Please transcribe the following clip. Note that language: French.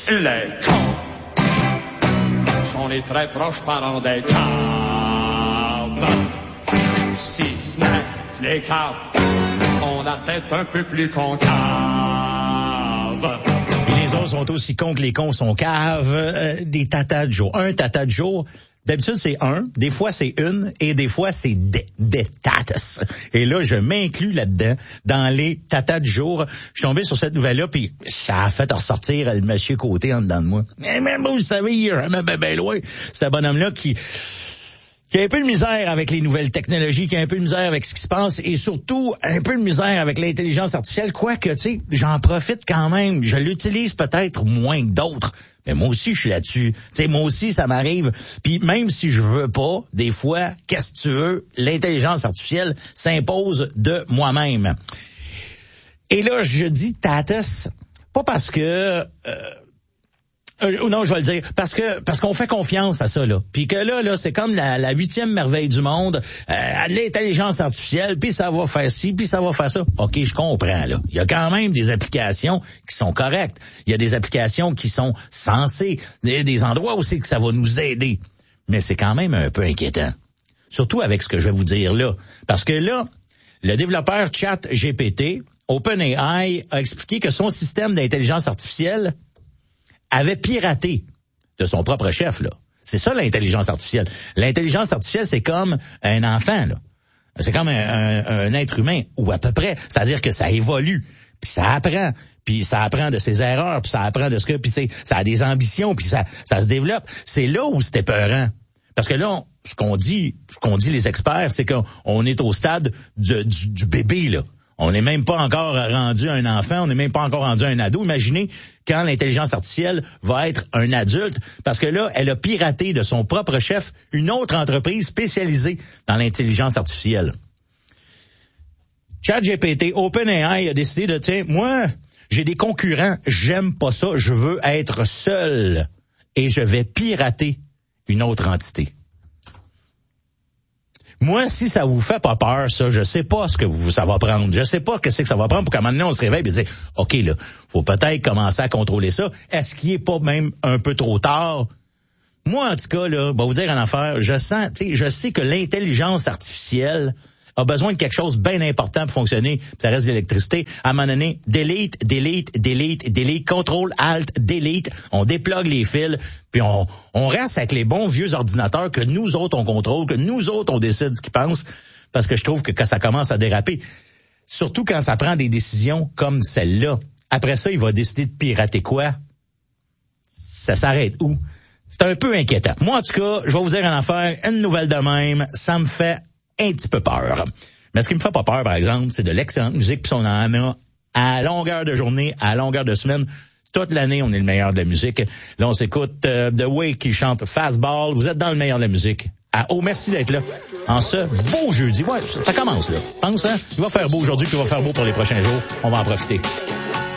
Les cons sont les très proches parents des caves. Si ce n'est que les caves ont la tête un peu plus concave. Et les autres sont aussi cons que les cons sont caves. Des tatas de jour. Un tata de jour. D'habitude, c'est un, des fois, c'est une, et des fois, c'est des tatas. Et là, je m'inclus là-dedans, dans les tatas du jour. Je suis tombé sur cette nouvelle-là, puis ça a fait ressortir le monsieur Côté en dedans de moi. Et même, vous savez, il est jamais bien loin. C'est un bonhomme-là qui a un peu de misère avec les nouvelles technologies, qui a un peu de misère avec ce qui se passe, et surtout un peu de misère avec l'intelligence artificielle, quoique, tu sais, j'en profite quand même. Je l'utilise peut-être moins que d'autres, mais moi aussi, je suis là-dessus. Tu sais, moi aussi, ça m'arrive. Puis même si je veux pas, des fois, qu'est-ce que tu veux, l'intelligence artificielle s'impose de moi-même. Et là, je dis tatas, pas parce que... non, je vais le dire parce qu'on fait confiance à ça là. Puis que là c'est comme la 8e merveille du monde, l'intelligence artificielle, puis ça va faire ci, puis ça va faire ça. OK, je comprends là. Il y a quand même des applications qui sont correctes. Il y a des applications qui sont censées, il y a des endroits aussi que ça va nous aider. Mais c'est quand même un peu inquiétant. Surtout avec ce que je vais vous dire là, parce que là, le développeur ChatGPT, OpenAI, a expliqué que son système d'intelligence artificielle avait piraté de son propre chef, là. C'est ça, l'intelligence artificielle. L'intelligence artificielle, c'est comme un enfant, là. C'est comme un être humain, ou à peu près. C'est-à-dire que ça évolue, puis ça apprend de ses erreurs, puis ça apprend de ce que, puis ça a des ambitions, puis ça se développe. C'est là où c'était peurant. Parce que là, ce qu'on dit les experts, c'est qu'on est au stade du bébé, là. On n'est même pas encore rendu un enfant, on n'est même pas encore rendu un ado. Imaginez quand l'intelligence artificielle va être un adulte, parce que là, elle a piraté de son propre chef une autre entreprise spécialisée dans l'intelligence artificielle. ChatGPT, OpenAI a décidé de, tiens, moi, j'ai des concurrents, j'aime pas ça, je veux être seul et je vais pirater une autre entité. Moi, si ça vous fait pas peur, ça, je sais pas ce que ça va prendre. Je sais pas qu'est-ce que ça va prendre pour qu'à un moment donné, on se réveille et dire, OK, là, faut peut-être commencer à contrôler ça. Est-ce qu'il est pas même un peu trop tard? Moi, en tout cas, là, vous dire en affaire, je sais que l'intelligence artificielle a besoin de quelque chose de bien important pour fonctionner, puis ça reste de l'électricité. À un moment donné, delete, contrôle, alt, delete, on déplogue les fils, puis on reste avec les bons vieux ordinateurs que nous autres on contrôle, que nous autres on décide ce qu'ils pensent, parce que je trouve que quand ça commence à déraper, surtout quand ça prend des décisions comme celle-là, après ça, il va décider de pirater quoi? Ça s'arrête où? C'est un peu inquiétant. Moi, en tout cas, je vais vous dire en affaire, une nouvelle de même, ça me fait un petit peu peur. Mais ce qui me fait pas peur, par exemple, c'est de l'excellente musique, puis on en a à longueur de journée, à longueur de semaine. Toute l'année, on est le meilleur de la musique. Là, on s'écoute The Way qui chante Fastball. Vous êtes dans le meilleur de la musique. Merci d'être là. En ce beau jeudi. Ouais, ça commence, là. Pense, hein? Il va faire beau aujourd'hui, puis il va faire beau pour les prochains jours. On va en profiter.